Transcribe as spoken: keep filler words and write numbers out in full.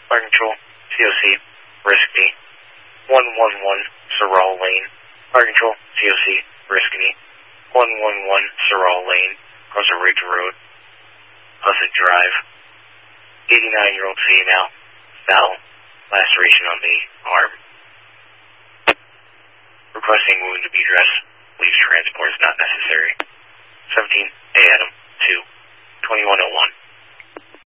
Fire Control, C O C, Briskany. one one one, Sorrel Lane. Fire Control, C O C, Briskany. one one one, Sorrel Lane, across a Ridge Road, Hussett Drive. eighty-nine-year-old female, foul, laceration on the arm. Requesting wound to be dressed. Police transport is not necessary. seventeen A Adam two, twenty-one oh one.